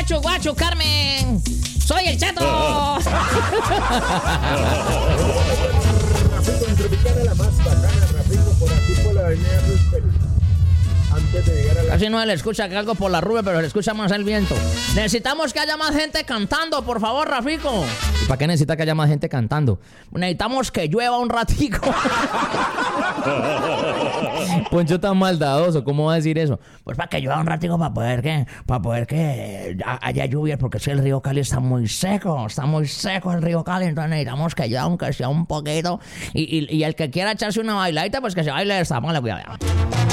guacho, Carmen. Soy el Chato. Rafito, en Tropicana la más bacana, Rafito, por aquí por la avenida Roosevelt. Antes de llegar a la... Casi no se le escucha que algo por la rube, pero se le escucha más el viento. Necesitamos que haya más gente cantando, por favor, Rafico. ¿Y para qué necesita que haya más gente cantando? Necesitamos que llueva un ratico. Poncho tan maldadoso, ¿cómo va a decir eso? Pues para que llueva un ratico, para poder que haya lluvia, porque si el río Cali está muy seco el río Cali, entonces necesitamos que llueva aunque sea un poquito. Y el que quiera echarse una bailadita, pues que se baile esta mala, cuidado.